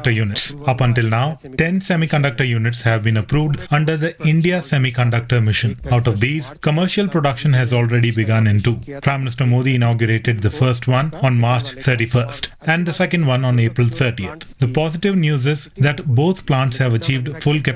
semiconductor units. Up until now, 10 semiconductor units have been approved under the India Semiconductor Mission. Out of these, commercial production has already begun in 2. Prime Minister Modi inaugurated the first one on March 31st and the second one on April 30th. The positive news is that both plants have achieved full capacity